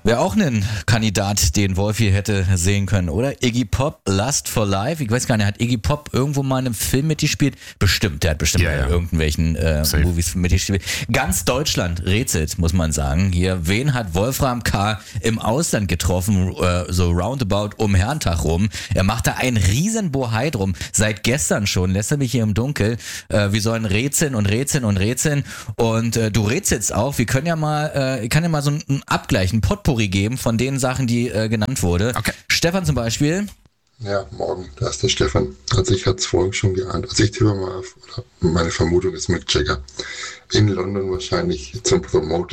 Wäre auch ein Kandidat, den Wolfi hätte sehen können, oder? Iggy Pop, Lust for Life. Ich weiß gar nicht, hat Iggy Pop irgendwo mal in einem Film mitgespielt? Bestimmt, der hat bestimmt bei irgendwelchen Movies mitgespielt. Ganz Deutschland rätselt, muss man sagen. Hier, wen hat Wolfram K. im Ausland getroffen, so roundabout um Herrentag rum? Er macht da einen riesen Bohai drum. Seit gestern schon, lässt er mich hier im Dunkel. Wir sollen rätseln und rätseln und rätseln. Und du rätselst auch. Wir können ja mal, ich kann ja mal so einen Abgleich, einen Potpourri geben von den Sachen, die genannt wurde. Okay. Stefan zum Beispiel. Ja, morgen, da ist der Stefan. Also ich hatte es vorhin schon geahnt. Also ich tippe mal auf, meine Vermutung ist Mick Jagger. In London wahrscheinlich zum Promoten